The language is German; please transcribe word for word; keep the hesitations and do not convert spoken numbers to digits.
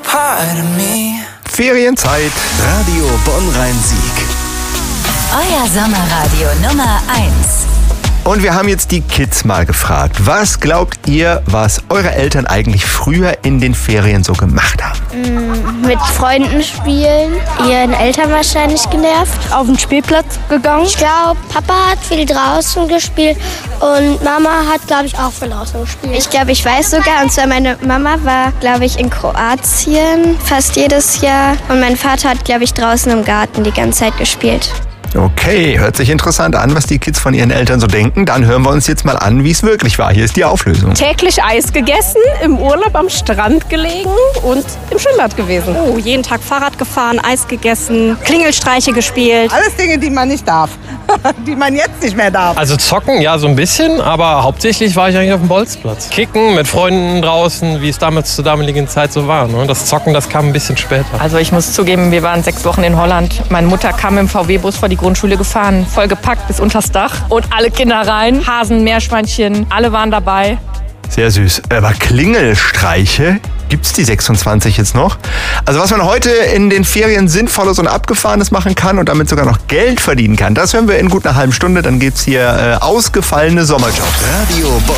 Ferienzeit. Radio Bonn-Rhein-Sieg. Euer Sommerradio Nummer eins. Und wir haben jetzt die Kids mal gefragt. Was glaubt ihr, was eure Eltern eigentlich früher in den Ferien so gemacht haben? Mm, mit Freunden spielen. Ihren Eltern wahrscheinlich genervt. Auf den Spielplatz gegangen. Ich glaube, Papa hat viel draußen gespielt und Mama hat, glaube ich, auch viel draußen gespielt. Ich glaube, ich weiß sogar, und zwar meine Mama war, glaube ich, in Kroatien fast jedes Jahr. Und mein Vater hat, glaube ich, draußen im Garten die ganze Zeit gespielt. Okay, hört sich interessant an, was die Kids von ihren Eltern so denken. Dann hören wir uns jetzt mal an, wie es wirklich war. Hier ist die Auflösung. Täglich Eis gegessen, im Urlaub am Strand gelegen und im Schwimmbad gewesen. Oh, jeden Tag Fahrrad gefahren, Eis gegessen, Klingelstreiche gespielt. Alles Dinge, die man nicht darf, die man jetzt nicht mehr darf. Also zocken, ja, so ein bisschen, aber hauptsächlich war ich eigentlich auf dem Bolzplatz. Kicken mit Freunden draußen, wie es damals zur damaligen Zeit so war. Ne? Das Zocken, das kam ein bisschen später. Also ich muss zugeben, wir waren sechs Wochen in Holland. Meine Mutter kam im V W-Bus vor die Grundschule gefahren, vollgepackt bis unters Dach und alle Kinder rein. Hasen, Meerschweinchen, alle waren dabei. Sehr süß. Aber Klingelstreiche, gibt's die sechsundzwanzig jetzt noch? Also was man heute in den Ferien Sinnvolles und Abgefahrenes machen kann und damit sogar noch Geld verdienen kann, das hören wir in gut einer halben Stunde. Dann gibt's hier äh, ausgefallene Sommerjobs. Radio Bonn.